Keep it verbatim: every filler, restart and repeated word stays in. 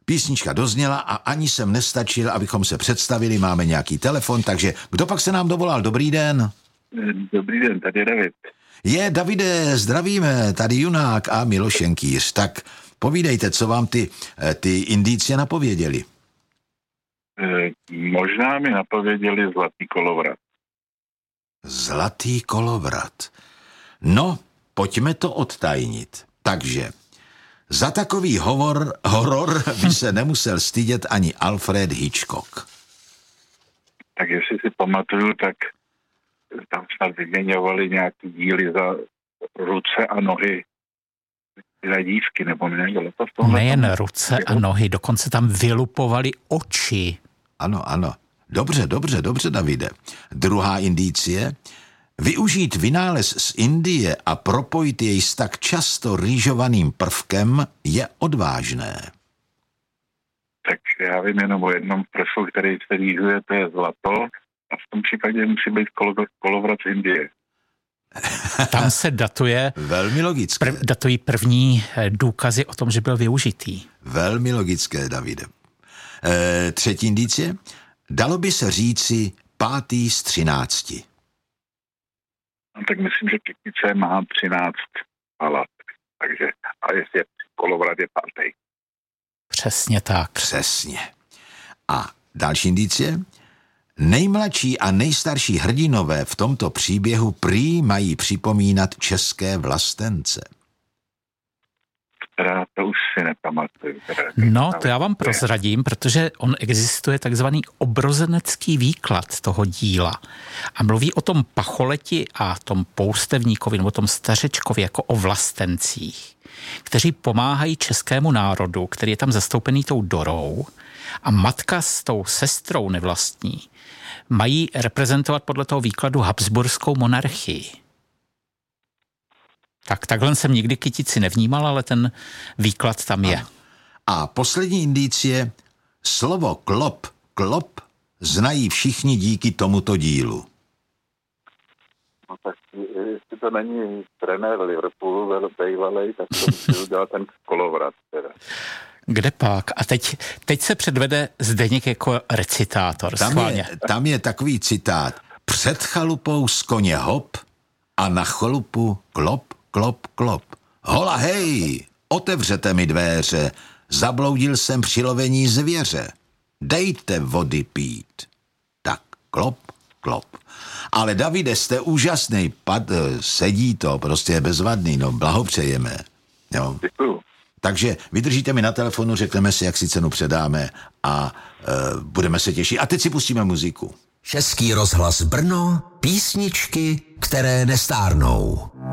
Písnička dozněla a ani jsem nestačil, abychom se představili, máme nějaký telefon, takže kdo pak se nám dovolal? Dobrý den. Dobrý den, tady je David. Je, Davide, zdravíme, tady Junák a Miloš Šenkýř. Tak povídejte, co vám ty, ty indicie napověděli. E, možná mi napověděli zlatý kolovrat. Zlatý kolovrat. No, pojďme to odtajnit. Takže za takový horor, horor by se nemusel stydět ani Alfred Hitchcock. Tak jestli si pamatuju, tak tam snad vyměňovali nějaký díly za ruce a nohy za dívky, nebo nebylo to v tom? Nejen ruce a nohy, dokonce tam vylupovali oči. Ano, ano. Dobře, dobře, dobře, Davide. Druhá indicie. Využít vynález z Indie a propojit jej s tak často rýžovaným prvkem je odvážné. Tak já vím jenom o jednom prvku, který se rýžuje, to je zlato, a v tom případě musí být kolo, kolovrat z Indie. Tam se datuje... Velmi logické. Prv, datují první důkazy o tom, že byl využitý. Velmi logické, Davide. E, třetí indicie. Dalo by se říci pátý z třinácti. No, tak myslím, že kytice má třináct palat. Takže, a jestli je kolovrat je pátý. Přesně tak. Přesně. A další indicie. Nejmladší a nejstarší hrdinové v tomto příběhu prý mají připomínat české vlastence. Teda to už si nepamatuju. No, to já vám prozradím, protože on existuje takzvaný obrozenecký výklad toho díla a mluví o tom pacholeti a tom poustevníkovi nebo tom stařečkovi jako o vlastencích, kteří pomáhají českému národu, který je tam zastoupený tou Dorou, a matka s tou sestrou nevlastní mají reprezentovat podle toho výkladu habsburskou monarchii. Tak takhle jsem nikdy kytici nevnímal, ale ten výklad tam je. A poslední indicie. Slovo klop, klop znají všichni díky tomuto dílu. No tak jestli to není trenér Liverpoolu, bývalej, tak to musí udělat ten kolovrat. Teda. Kde pak? A teď, teď se předvede Zdeněk jako recitátor. Tam je, tam je takový citát. Před chalupou z koně hop a na chalupu klop, klop, klop. Hola hej, otevřete mi dvéře, zabloudil jsem při lovení zvěře. Dejte vody pít. Tak klop, klop. Ale Davide, jste úžasný, pad, sedí to, prostě je bezvadný, no blahopřejeme. Jo. Děkuju. Takže vydržíte mi na telefonu, řekneme si, jak si cenu předáme a e, budeme se těšit. A teď si pustíme muziku. Český rozhlas Brno, písničky, které nestárnou.